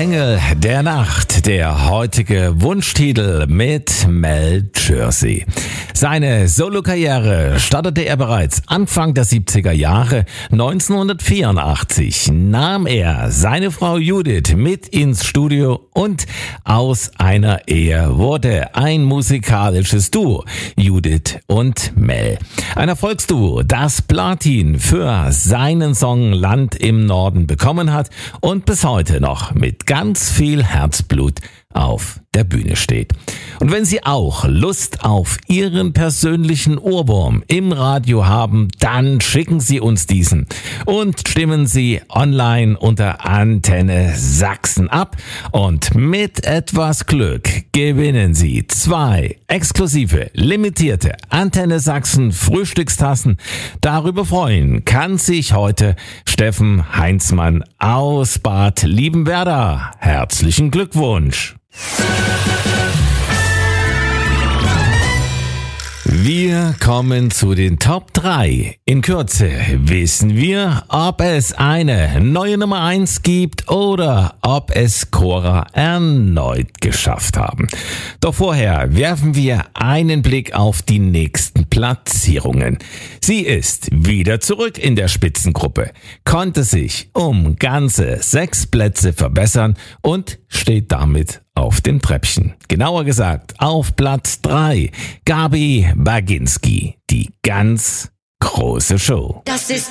Engel der Nacht, der heutige Wunschtitel mit Mel Jersey. Seine Solokarriere startete er bereits Anfang der 70er Jahre. 1984 nahm er seine Frau Judith mit ins Studio und aus einer Ehe wurde ein musikalisches Duo, Judith und Mel. Ein Erfolgsduo, das Platin für seinen Song Land im Norden bekommen hat und bis heute noch mit ganz viel Herzblut auf der Bühne steht. Und wenn Sie auch Lust auf Ihren persönlichen Ohrwurm im Radio haben, dann schicken Sie uns diesen und stimmen Sie online unter Antenne Sachsen ab und mit etwas Glück gewinnen Sie 2 exklusive, limitierte Antenne Sachsen Frühstückstassen. Darüber freuen kann sich heute Steffen Heinzmann aus Bad Liebenwerda. Herzlichen Glückwunsch! Wir kommen zu den Top 3. In Kürze wissen wir, ob es eine neue Nummer 1 gibt oder ob es Cora erneut geschafft haben. Doch vorher werfen wir einen Blick auf die nächsten Platzierungen. Sie ist wieder zurück in der Spitzengruppe, konnte sich um ganze 6 Plätze verbessern und steht damit auf dem Treppchen. Genauer gesagt auf Platz 3. Gabi Baginski, die ganz große Show. Das ist